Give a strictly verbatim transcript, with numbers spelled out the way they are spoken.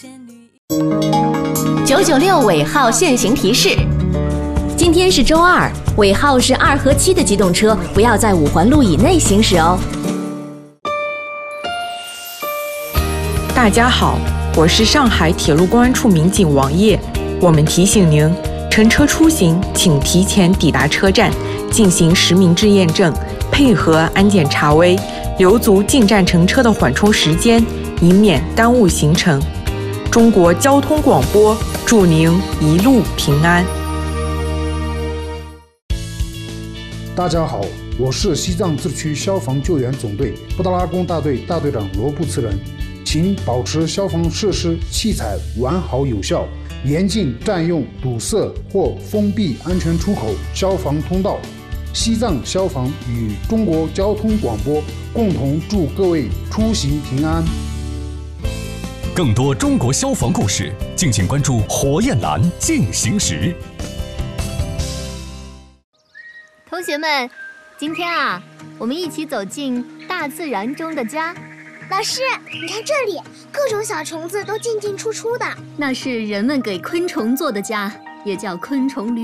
九九六尾号限行提示：今天是周二，尾号是二和七的机动车不要在五环路以内行驶哦。 大家好，我是上海铁路公安处民警王烨。我们提醒您，乘车出行请提前抵达车站，进行实名制验证，配合安检查微，留足进站乘车的缓冲时间，以免耽误行程。中国交通广播祝您一路平安。 大家好，我是西藏自治区消防救援总队布达拉宫大队大队长罗布次仁。请保持消防设施器材完好有效，严禁占用堵塞或封闭安全出口、消防通道。西藏消防与中国交通广播共同祝各位出行平安。 更多中国消防故事，敬请关注火焰蓝进行时。 同学们，今天啊，我们一起走进大自然中的家。 老师，你看这里，各种小虫子都进进出出的。 那是人们给昆虫做的家，也叫昆虫旅